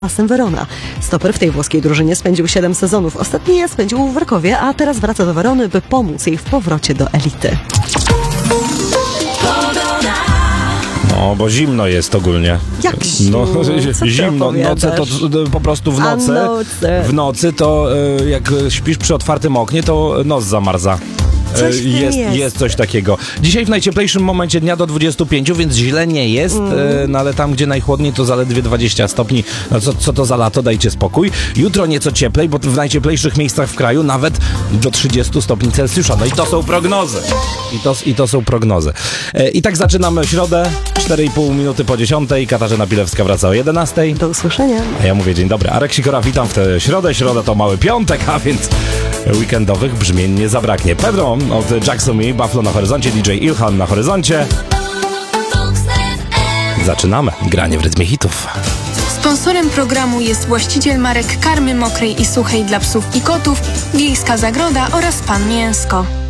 Hellasem Verona. Stoper w tej włoskiej drużynie spędził 7 sezonów. Ostatni je spędził w Rakowie, a teraz wraca do Verony, by pomóc jej w powrocie do elity. No, bo zimno jest ogólnie. Jak zimno? Zimno. Noce to po prostu w nocy to jak śpisz przy otwartym oknie, to nos zamarza. Jest coś takiego. Dzisiaj w najcieplejszym momencie dnia do 25, więc źle nie jest, no ale tam, gdzie najchłodniej, to zaledwie 20 stopni. No co to za lato, dajcie spokój. Jutro nieco cieplej, bo w najcieplejszych miejscach w kraju nawet do 30 stopni Celsjusza. No i to są prognozy. I to są prognozy. I tak zaczynamy środę, 4,5 minuty po 10. Katarzyna Pilewska wraca o 11. Do usłyszenia. A ja mówię dzień dobry. Arek Sikora, witam w tę środę. Środa to mały piątek, a więc weekendowych brzmień nie zabraknie. Pedro od Jackson Me, Buffalo na horyzoncie, DJ Ilhan na horyzoncie. Zaczynamy granie w rytmie hitów. Sponsorem programu jest właściciel marek karmy mokrej i suchej dla psów i kotów, Wiejska Zagroda oraz Pan Mięsko.